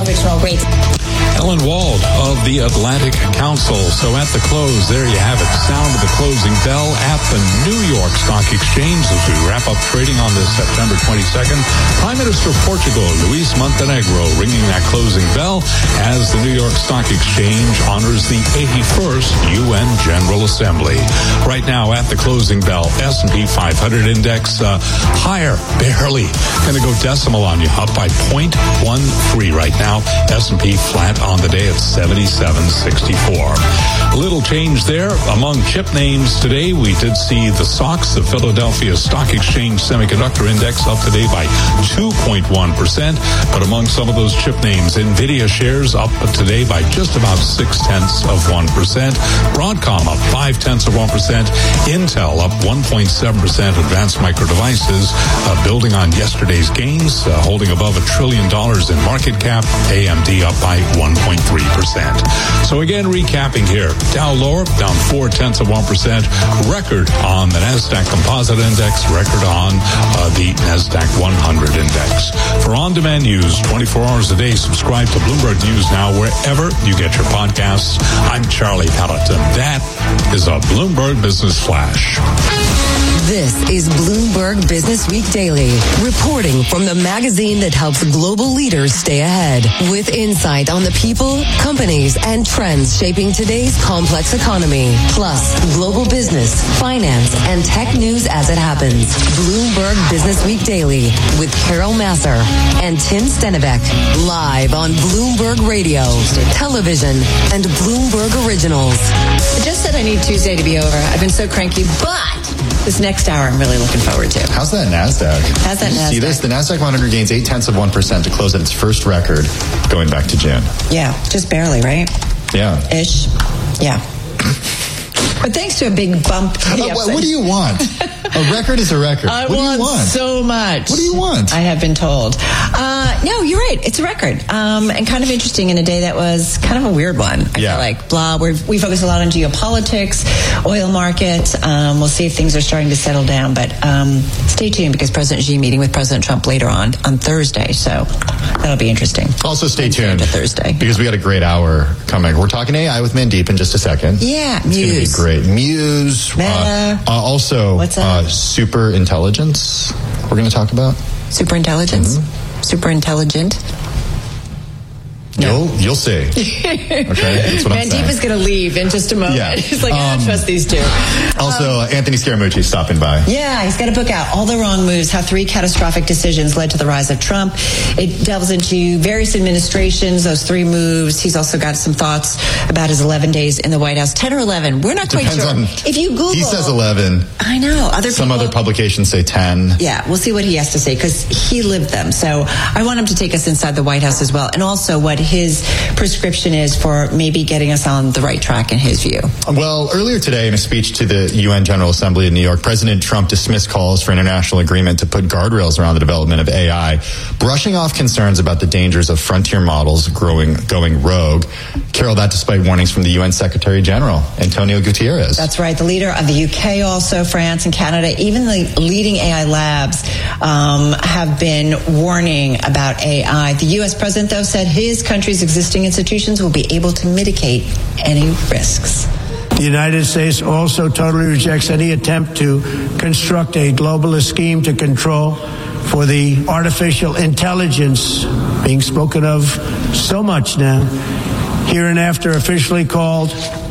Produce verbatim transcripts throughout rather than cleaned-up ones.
original rates. Ellen Wald of the Atlantic Council. So at the close, there you have it. Sound of the closing bell at the New York Stock Exchange as we wrap up trading on this September twenty-second. Prime Minister of Portugal, Luis Montenegro, ringing that closing bell as the New York Stock Exchange honors the eighty-first U N General Assembly. Right now at the closing bell, S and P five hundred index uh, higher, barely. Going to go decimal on you, up by zero point one three right now. S and P flat on the day at seventy-seven sixty-four. A little change there among chip names today. We did see the S O X, the Philadelphia Stock Exchange Semiconductor Index, up today by two point one percent. But among some of those chip names, NVIDIA shares up today by just about six tenths of one percent. Broadcom up five tenths of one percent. Intel up one point seven percent. Advanced Micro Devices uh, building on yesterday's gains, uh, holding above a trillion dollars in market cap. A M D up by one point three percent. So again, recapping here, Dow lower, down four tenths of one percent. Record on the NASDAQ Composite Index, record on uh, the NASDAQ one hundred Index. For on-demand news, twenty-four hours a day, subscribe to Bloomberg News Now wherever you get your podcasts. I'm Charlie Pelleton. That is a Bloomberg Business Flash. This is Bloomberg Business Week Daily, reporting from the magazine that helps global leaders stay ahead, with insight on the people, companies, and trends shaping today's complex economy, plus global business, finance, and tech news as it happens. Bloomberg Business Week Daily with Carol Masser and Tim Stenbeck, live on Bloomberg Radio, television, and Bloomberg Originals. I just said I need Tuesday to be over. I've been so cranky, but this next hour I'm really looking forward to. How's that NASDAQ? How's that Did you NASDAQ? see this? The NASDAQ one hundred gains eight tenths of one percent to close at its first record going back to June. Yeah, just barely, right? Yeah. Ish. Yeah. But thanks to a big bump. Uh, what, what do you want? A record is a record. I what want, do you want so much. What do you want? I have been told. Uh, no, you're right. It's a record. Um, and kind of interesting in a day that was kind of a weird one. I yeah. feel like blah. We're, we focus a lot on geopolitics, oil market. Um, we'll see if things are starting to settle down. But um, stay tuned because President Xi meeting with President Trump later on on Thursday. So that'll be interesting. Also stay Wednesday tuned to Thursday because we got a great hour coming. We're talking A I with Mandeep in just a second. Yeah, it's Muse. It's going to be great. Muse. Meta. Uh, uh, also, What's that? Uh, super intelligence. We're going to talk about super intelligence. Mm-hmm. Super intelligent. No. You'll you'll see. Okay, that's what I'm saying. Mandeep is going to leave in just a moment. Yeah. He's like, I Um, don't trust these two. Also, Um, Anthony Scaramucci stopping by. Yeah, he's got a book out, All the Wrong Moves, How Three Catastrophic Decisions Led to the Rise of Trump. It delves into various administrations, those three moves. He's also got some thoughts about his eleven days in the White House. ten or eleven, we're not quite Depends sure. on, if you Google... He says eleven. I know. Other Some people, other publications say ten. Yeah, we'll see what he has to say because he lived them. So I want him to take us inside the White House as well, and also what his prescription is for maybe getting us on the right track in his view. Well, earlier today in a speech to the U N General Assembly in New York, President Trump dismissed calls for international agreement to put guardrails around the development of A I, brushing off concerns about the dangers of frontier models growing, going rogue. Carol, that despite warnings from the U N Secretary General, Antonio Guterres. That's right. The leader of the U K, also France and Canada, even the leading A I labs um, have been warning about A I. The U S president, though, said his country's existing institutions will be able to mitigate any risks. The United States also totally rejects any attempt to construct a globalist scheme to control for the artificial intelligence being spoken of so much now, hereinafter officially called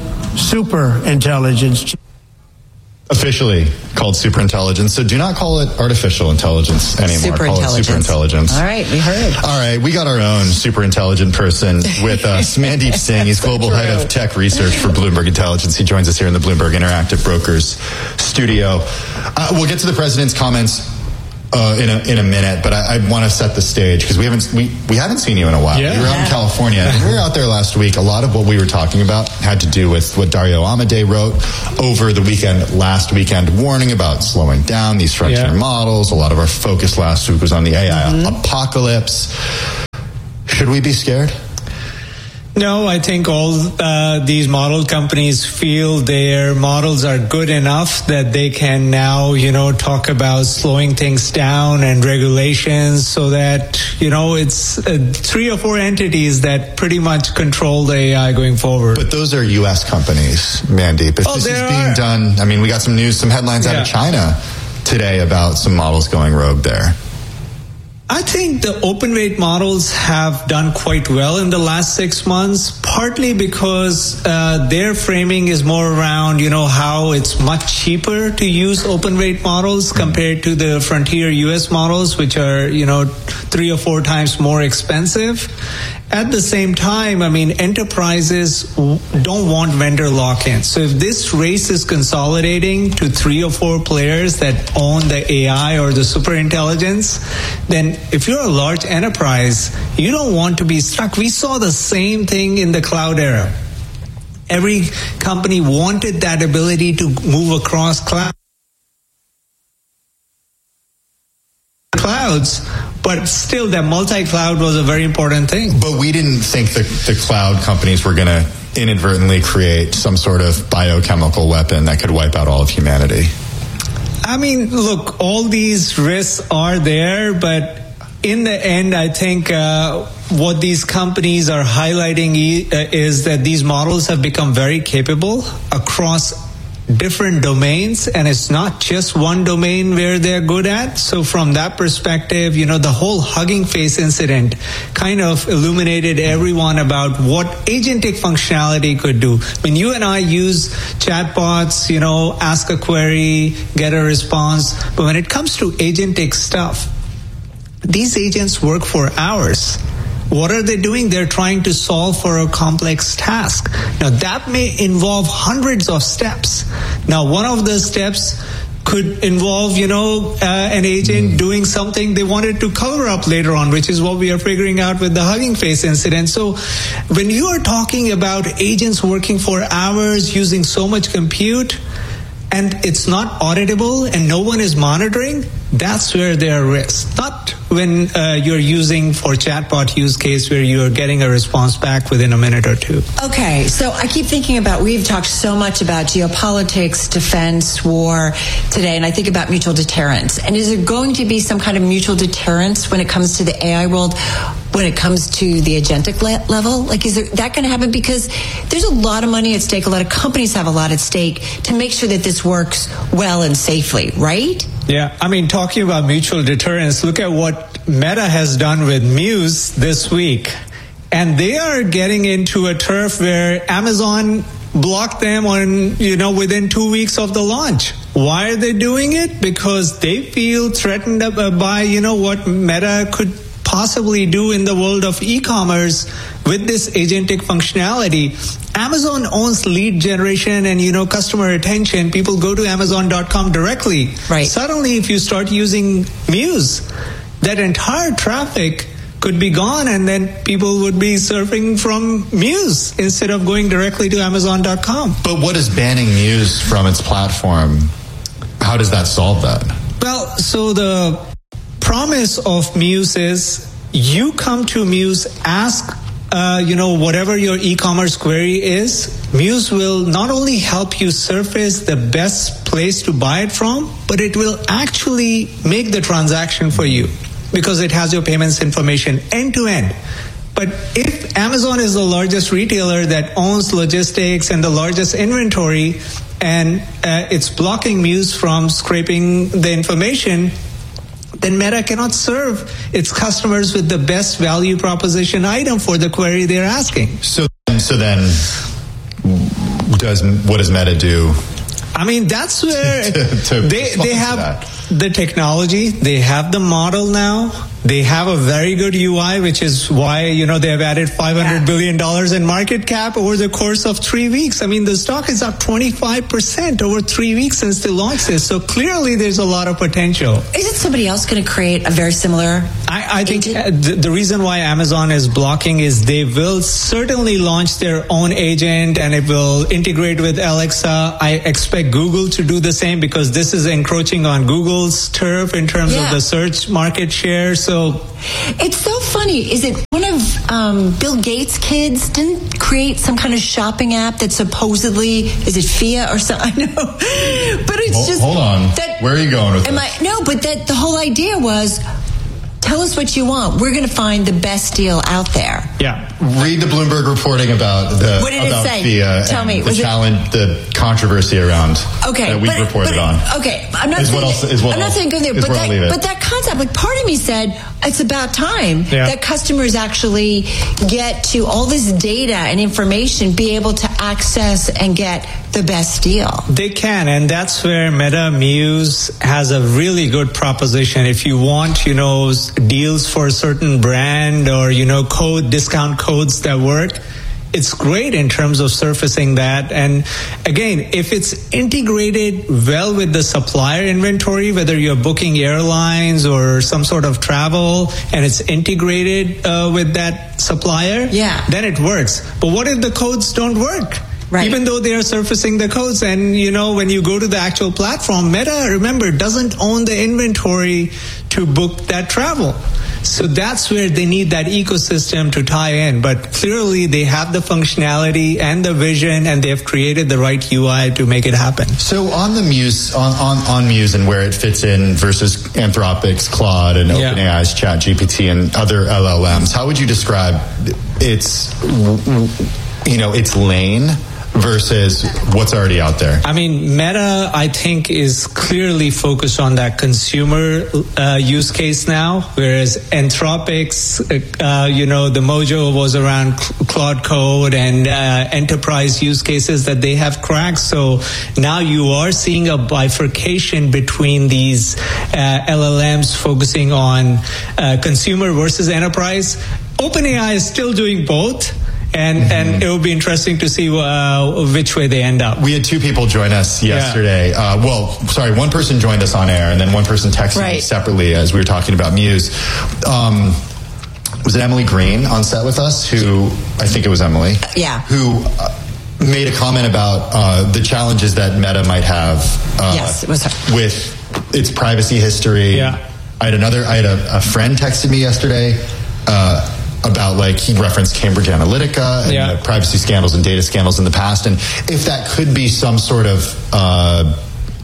super intelligence. Officially called superintelligence. So do not call it artificial intelligence anymore. Call it superintelligence. All right, we heard. All right, we got our own super intelligent person with us, Mandeep Singh. He's global True. head of tech research for Bloomberg Intelligence. He joins us here in the Bloomberg Interactive Brokers studio. Uh, we'll get to the president's comments Uh, in a in a minute, but I, I want to set the stage because we haven't we, we haven't seen you in a while. Yeah. You were out in California. And we were out there last week. A lot of what we were talking about had to do with what Dario Amodei wrote over the weekend, last weekend, warning about slowing down these frontier Yeah. models. A lot of our focus last week was on the A I mm-hmm. apocalypse. Should we be scared? No, I think all uh, these model companies feel their models are good enough that they can now, you know, talk about slowing things down and regulations so that, you know, it's uh, three or four entities that pretty much control the A I going forward. But those are U S companies, Mandeep. If oh, this is being are. done, I mean, we got some news, some headlines yeah. out of China today about some models going rogue there. I think the open weight models have done quite well in the last six months, partly because uh, their framing is more around, you know, how it's much cheaper to use open weight models compared to the frontier U S models, which are, you know, three or four times more expensive. At the same time, I mean, enterprises don't want vendor lock-in. So if this race is consolidating to three or four players that own the A I or the super intelligence, then if you're a large enterprise, you don't want to be stuck. We saw the same thing in the cloud era. Every company wanted that ability to move across cloud. clouds, but still that multi-cloud was a very important thing. But we didn't think the, the cloud companies were going to inadvertently create some sort of biochemical weapon that could wipe out all of humanity. I mean, look, all these risks are there, but in the end, I think uh, what these companies are highlighting e- uh, is that these models have become very capable across different domains, and it's not just one domain where they're good at. So from that perspective, you know, the whole Hugging Face incident kind of illuminated everyone about what agentic functionality could do. I mean, you and I use chatbots, you know, ask a query, get a response. But when it comes to agentic stuff, these agents work for hours. What are they doing? They're trying to solve for a complex task. Now, that may involve hundreds of steps. Now, one of the steps could involve, you know, uh, an agent doing something they wanted to cover up later on, which is what we are figuring out with the Hugging Face incident. So when you are talking about agents working for hours using so much compute, and it's not auditable and no one is monitoring, that's where there are risks. Not when uh, you're using for chatbot use case where you're getting a response back within a minute or two. Okay, so I keep thinking about, we've talked so much about geopolitics, defense, war today, and I think about mutual deterrence. And is there going to be some kind of mutual deterrence when it comes to the A I world, when it comes to the agentic le- level? Like, is there, that going to happen? Because there's a lot of money at stake. A lot of companies have a lot at stake to make sure that this works well and safely, right? Yeah, I mean, talking about mutual deterrence, look at what Meta has done with Muse this week. And they are getting into a turf where Amazon blocked them on, you know, within two weeks of the launch. Why are they doing it? Because they feel threatened by, you know, what Meta could possibly do in the world of e-commerce with this agentic functionality. Amazon owns lead generation and, you know, customer retention. People go to amazon dot com directly. Right. Suddenly, if you start using Muse, that entire traffic could be gone, and then people would be surfing from Muse instead of going directly to amazon dot com. But what is banning Muse from its platform? How does that solve that? Well, so the promise of Muse is you come to Muse, ask, uh, you know, whatever your e-commerce query is. Muse will not only help you surface the best place to buy it from, but it will actually make the transaction for you because it has your payments information end to end. But if Amazon is the largest retailer that owns logistics and the largest inventory, and uh, it's blocking Muse from scraping the information, then Meta cannot serve its customers with the best value proposition item for the query they're asking. So, so then, does what does Meta do? I mean, that's where to, to they they have that. The technology, they have the model now. They have a very good U I, which is why, you know, they have added five hundred billion dollars in market cap over the course of three weeks. I mean, the stock is up twenty-five percent over three weeks since they launched this. So clearly there's a lot of potential. Isn't somebody else going to create a very similar I, I think the, the reason why Amazon is blocking is they will certainly launch their own agent and it will integrate with Alexa. I expect Google to do the same because this is encroaching on Google. Google's turf in terms Yeah. of the search market share. So It's so funny. Is it one of um, Bill Gates' kids didn't create some kind of shopping app that supposedly, is it F I A or something? I know. But it's Hold, just... hold on. That, Where are you going with am this? I, no, but that the whole idea was, tell us what you want. We're going to find the best deal out there. yeah. Read the Bloomberg reporting about the What did it about say? F I A Tell and me, the was it- challenge, the controversy around Okay, that we but- reported but- on. Okay, I'm not Is saying what else- is what I'm not else- saying go there, is but where I'll leave that, it. but that concept, like part of me said, it's about time Yeah. that customers actually get to all this data and information, be able to access and get the best deal. They can, and that's where Meta Muse has a really good proposition. If you want, you know, s- deals for a certain brand or, you know, code, discount codes that work, it's great in terms of surfacing that. And again, if it's integrated well with the supplier inventory, whether you're booking airlines or some sort of travel, and it's integrated uh, with that supplier, Yeah. then it works. But what if the codes don't work? Right. Even though they are surfacing the codes, and you know, when you go to the actual platform, Meta, remember, doesn't own the inventory to book that travel. So that's where they need that ecosystem to tie in. But clearly they have the functionality and the vision, and they've created the right U I to make it happen. So on the Muse, on, on, on Muse and where it fits in versus Anthropic's Claude and Yeah. OpenAI's ChatGPT and other L L Ms, how would you describe its, you know, its lane versus what's already out there? I mean, Meta, I think, is clearly focused on that consumer uh, use case now, whereas Anthropic's, uh, you know, the mojo was around Claude Code and uh, enterprise use cases that they have cracked. So now you are seeing a bifurcation between these uh, L L Ms focusing on uh, consumer versus enterprise. OpenAI is still doing both. And mm-hmm. and it will be interesting to see uh, which way they end up. We had two people join us yesterday. Yeah. Uh, well, sorry, one person joined us on air, and then one person texted right. me separately as we were talking about Muse. Um, was it Emily Green on set with us? Who I think it was Emily. Yeah. Who uh, made a comment about uh, the challenges that Meta might have. Uh, Yes, it was her. With its privacy history. Yeah. I had another. I had a, a friend texted me yesterday. Uh, about like he referenced Cambridge Analytica and yeah. the privacy scandals and data scandals in the past, and if that could be some sort of uh,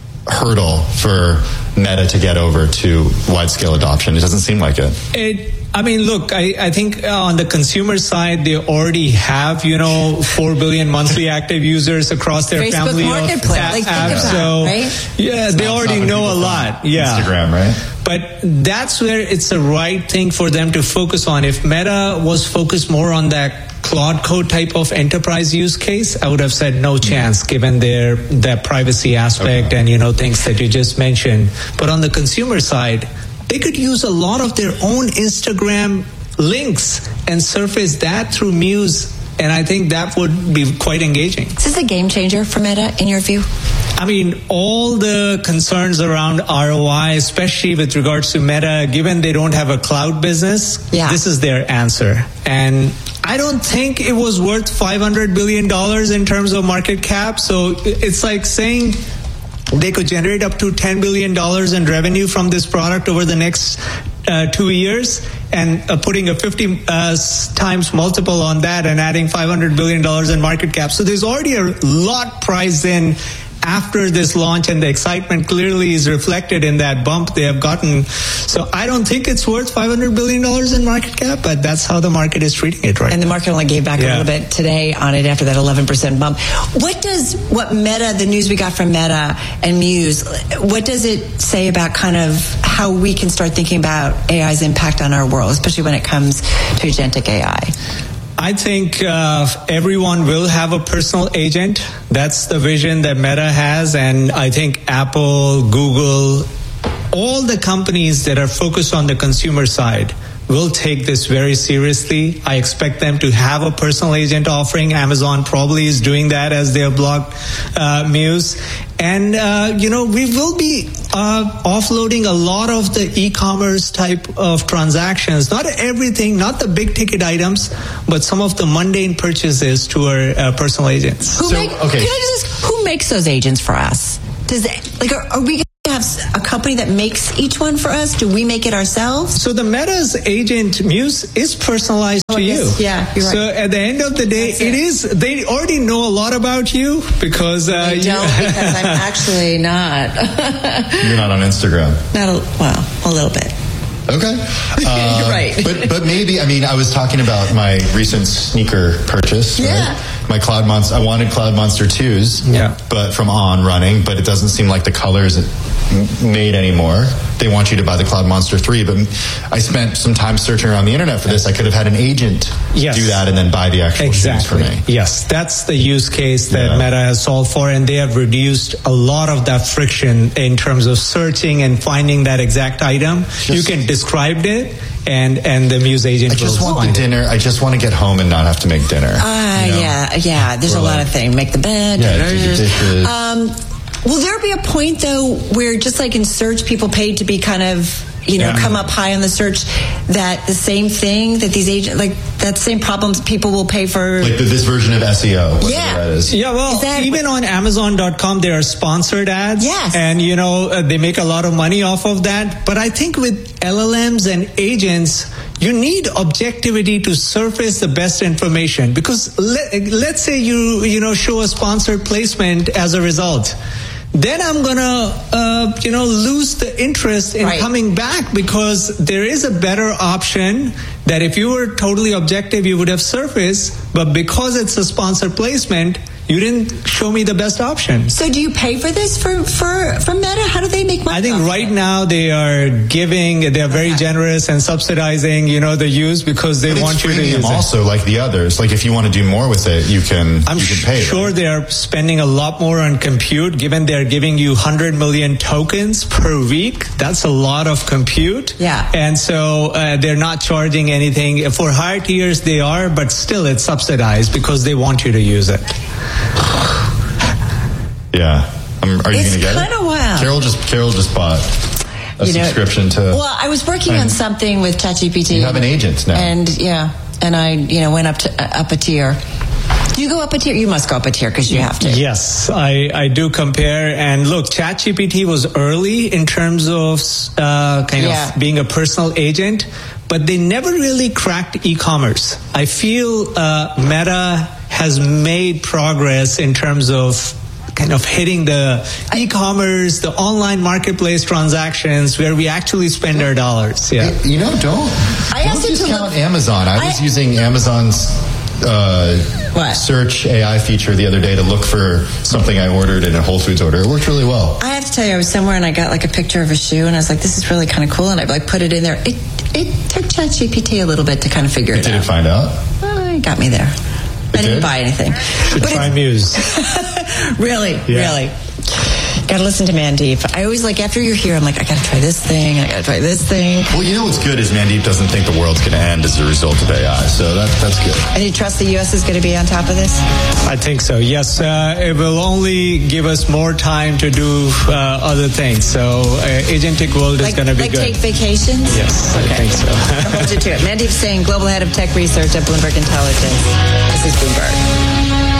hurdle for Meta to get over to wide-scale adoption. It doesn't seem like it. It, I mean, look, I, I think uh, on the consumer side, they already have, you know, four billion monthly active users across their Facebook family of Marketplace, apps. like, think about, so, right? yeah, they already know a lot. Yeah. Instagram, right? But that's where it's the right thing for them to focus on. If Meta was focused more on that Claude Code type of enterprise use case, I would have said no chance given their their privacy aspect Okay. and, you know, things that you just mentioned. But on the consumer side, they could use a lot of their own Instagram links and surface that through Muse. And I think that would be quite engaging. Is this a game changer for Meta, in your view? I mean, all the concerns around R O I, especially with regards to Meta, given they don't have a cloud business, yeah. this is their answer. And I don't think it was worth five hundred billion dollars in terms of market cap. So it's like saying they could generate up to ten billion dollars in revenue from this product over the next uh, two years and uh, putting a fifty uh, times multiple on that and adding five hundred billion dollars in market cap. So there's already a lot priced in after this launch, and the excitement clearly is reflected in that bump they have gotten. So I don't think it's worth five hundred billion dollars in market cap, but that's how the market is treating it right And the market only gave back Yeah. a little bit today on it after that eleven percent bump. What does what Meta, the news we got from Meta and Muse, what does it say about kind of how we can start thinking about A I's impact on our world, especially when it comes to agentic A I? I think uh, everyone will have a personal agent. That's the vision that Meta has. And I think Apple, Google, all the companies that are focused on the consumer side will take this very seriously. I expect them to have a personal agent offering. Amazon probably is doing that as their blog uh, Muse. And, uh, you know, we will be uh, offloading a lot of the e-commerce type of transactions. Not everything, not the big ticket items, but some of the mundane purchases to our uh, personal agents. Who So, make, okay. Can I just ask, who makes those agents for us? Does it, like, are, are we going to have a company that makes each one for us? Do we make it ourselves? So the Meta's agent Muse is personalized oh, to yes. you. Yeah, you're right. So at the end of the day, it. it is, they already know a lot about you because... Uh, they don't you, because I'm actually not. You're not on Instagram. Not a, well, a little bit. Okay. Uh, You're right. but but maybe, I mean, I was talking about my recent sneaker purchase. Yeah. Right? My Cloud Monster, I wanted Cloud Monster twos, yeah. but from On running, but it doesn't seem like the colors made anymore. They want you to buy the Cloud Monster three, but I spent some time searching around the internet for this. I could have had an agent yes. do that and then buy the actual exactly. shoes for me. Yes, that's the use case that yeah. Meta has solved for, and they have reduced a lot of that friction in terms of searching and finding that exact item. Just, you can describe it, and and the Muse agent I just will want find the dinner. it. I just want to get home and not have to make dinner. Ah, uh, you know? yeah, yeah. There's or a like, lot of things. Make the bed. Yeah, do the dishes. Um, will there be a point though where just like in search, people paid to be kind of you know, yeah. come up high on the search, that the same thing that these agents, like that same problems people will pay for. Like the, this version of S E O. Yeah. That is. Yeah, well, that, even on Amazon dot com, there are sponsored ads. Yes. And, you know, uh, they make a lot of money off of that. But I think with L L Ms and agents, you need objectivity to surface the best information. Because let, let's say you, you know, show a sponsored placement as a result. Then I'm going to, uh, you know, lose the interest in right. coming back, because there is a better option that if you were totally objective, you would have surfaced. But because it's a sponsored placement, you didn't show me the best option. So do you pay for this for, for, for Meta? How do they make money? I think right now they are giving, they're very okay. generous and subsidizing, you know, the use, because they but want you to use also, it. like the others. Like if you want to do more with it, you can, I'm you can pay. sure right? they are spending a lot more on compute, given they're giving you one hundred million tokens per week. That's a lot of compute. Yeah. And so uh, they're not charging anything. For higher tiers, they are, but still it's subsidized because they want you to use it. Yeah. Um, are you it's going to get it? It's kind of wild. Carol just Carol just bought a you subscription know, to. Well, I was working on something with ChatGPT. You have an agent now, and yeah, and I you know went up to uh, up a tier. Do you go up a tier? You must go up a tier because you have to. Yes, I, I do compare. And look, ChatGPT was early in terms of uh, kind yeah. of being a personal agent, but they never really cracked e-commerce. I feel uh, Meta has made progress in terms of kind of hitting the e-commerce, the online marketplace transactions where we actually spend our dollars. Yeah, you know, don't I don't discount look, Amazon. I, I was using Amazon's uh, what? search A I feature the other day to look for something I ordered in a Whole Foods order. It worked really well. I have to tell you, I was somewhere and I got like a picture of a shoe, and I was like, "This is really kind of cool," and I like put it in there. It it took ChatGPT a little bit to kind of figure it, it out. Did it find out? Uh, it got me there. It I didn't did? buy anything. Should but try it, Muse. really, yeah. really. Gotta listen to Mandeep. I always like, after you're here, I'm like, I gotta try this thing, I gotta try this thing. Well, you know what's good is Mandeep doesn't think the world's gonna end as a result of A I, so that, that's good. And you trust the U S is gonna be on top of this? I think so, yes. Uh, it will only give us more time to do uh, other things. So uh, Agentic World like, is gonna be like good. Like take vacations? Yes, okay. I think so. I'll hold you to it. Mandeep Singh, Global Head of Tech Research at Bloomberg Intelligence. This is Bloomberg.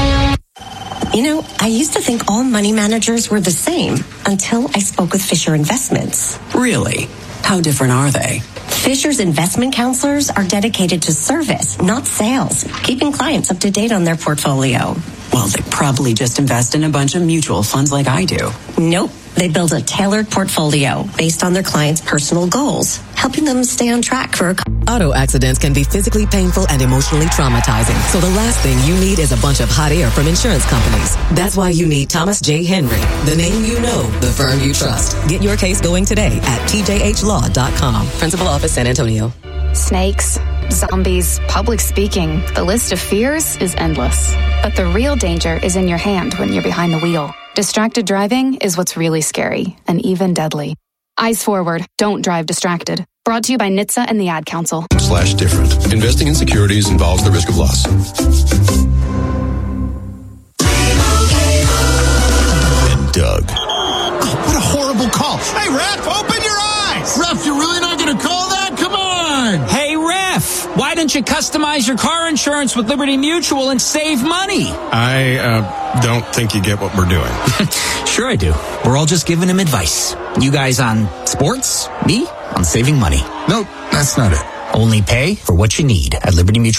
You know, I used to think all money managers were the same until I spoke with Fisher Investments. Really? How different are they? Fisher's investment counselors are dedicated to service, not sales, keeping clients up to date on their portfolio. Well, they probably just invest in a bunch of mutual funds like I do. Nope. They build a tailored portfolio based on their clients' personal goals, helping them stay on track for a... Auto accidents can be physically painful and emotionally traumatizing. So the last thing you need is a bunch of hot air from insurance companies. That's why you need Thomas J. Henry, the name you know, the firm you trust. Get your case going today at T J H law dot com. Principal Office, San Antonio. Snakes, zombies, public speaking. The list of fears is endless. But the real danger is in your hand when you're behind the wheel. Distracted driving is what's really scary and even deadly. Eyes forward. Don't drive distracted. Brought to you by N H T S A and the Ad Council. Slash different. Investing in securities involves the risk of loss. And Doug. Oh, what a horrible call. Hey, Ref, open your eyes. Ref, you're really not going to call that? Come on. Hey, Ref, why don't you customize your car insurance with Liberty Mutual and save money? I, uh... don't think you get what we're doing. Sure I do. We're all just giving him advice. You guys on sports, me on saving money. Nope, that's not it. Only pay for what you need at Liberty Mutual.